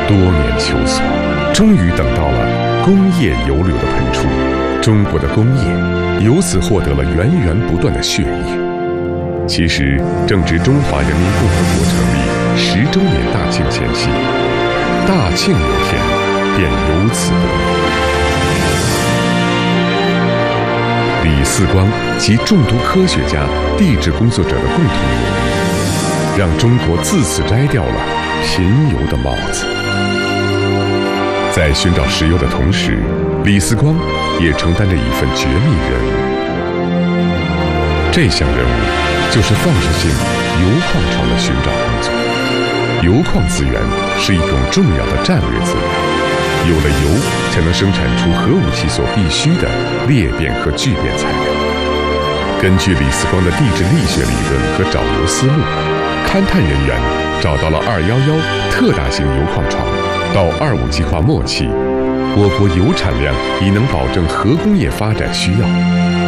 多年求索，终于等到了工业油流的喷出，中国的工业由此获得了源源不断的血液。其实正值中华人民共和国成立10周年大庆前夕，大庆油田便由此得名。李四光及众多科学家、地质工作者的共同努力，让中国自此摘掉了贫油的帽子。在寻找石油的同时，李四光也承担着一份绝密任务。这项任务就是放射性铀矿床的寻找工作。铀矿资源是一种重要的战略资源，有了铀，才能生产出核武器所必须的裂变和聚变材料。根据李四光的地质力学理论和找铀思路，勘探人员找到了211特大型铀矿床。到25计划末期，我国铀产量已能保证核工业发展需要。